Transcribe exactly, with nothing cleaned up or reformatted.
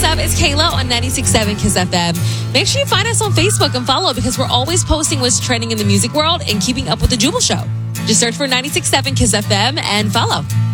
up? It's Kayla on ninety-six point seven Kiss F M. Make sure you find us on Facebook and follow because we're always posting what's trending in the music world and keeping up with the Jubal Show. Just search for ninety-six point seven Kiss F M and follow.